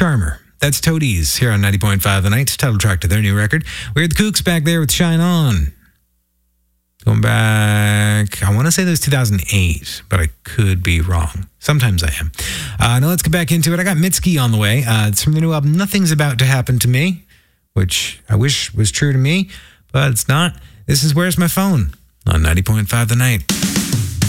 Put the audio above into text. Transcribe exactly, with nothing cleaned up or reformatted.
Charmer. That's Toadies here on ninety point five The Night, title track to their new record. We had the Kooks back there with Shine On. Going back, I want to say that was two thousand eight, but I could be wrong. Sometimes I am. Uh, now let's get back into it. I got Mitski on the way. Uh, it's from the new album, Nothing's About to Happen to Me, which I wish was true to me, but it's not. This is Where's My Phone on ninety point five The Night.